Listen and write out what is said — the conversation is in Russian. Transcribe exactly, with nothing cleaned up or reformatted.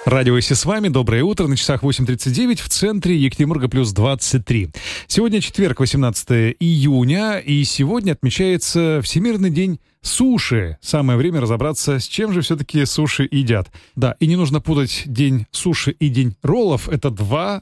Радио «Си» с вами. Доброе утро. На часах восемь тридцать девять. В центре Екатеринбурга плюс двадцать три. Сегодня четверг, восемнадцатое июня. И сегодня отмечается Всемирный день суши. Самое время разобраться, с чем же все-таки суши едят. Да, и не нужно путать день суши и день роллов. Это два